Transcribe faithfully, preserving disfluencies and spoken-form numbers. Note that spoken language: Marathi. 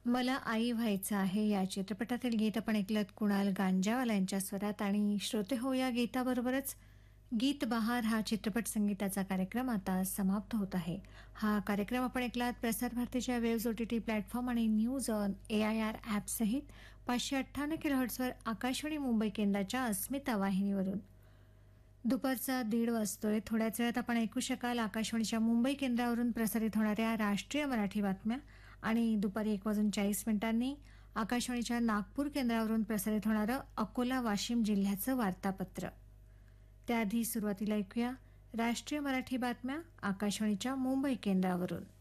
मला आई व्हायचं आहे या चित्रपटातील गीत आपण ऐकलत कुणाल गांजावाला यांच्या स्वरात. आणि श्रोते हो, या गीताबरोबरच गीत बहार हा चित्रपट संगीताचा कार्यक्रम आता समाप्त होत आहे. हा कार्यक्रम आपण ऐकलात प्रसार भारतीच्या वेव्ज ओटीटी प्लॅटफॉर्म आणि news on A I R app सहित पाचशे अठ्ठावन्न किलोहर्ट्झवर आकाशवाणी मुंबई केंद्राच्या अस्मिता वाहिनीवरून. दुपारचा दीड वाजतोय. थोड्याच वेळात आपण ऐकू शकाल आकाशवाणीच्या मुंबई केंद्रावरून प्रसारित होणाऱ्या राष्ट्रीय मराठी बातम्या. आणि दुपारी एक वाजून चाळीस मिनिटांनी आकाशवाणीच्या नागपूर केंद्रावरून प्रसारित होणारं अकोला वाशिम जिल्ह्याचं वार्तापत्र. त्याआधी सुरुवातीला ऐकूया राष्ट्रीय मराठी बातम्या आकाशवाणीच्या मुंबई केंद्रावरून.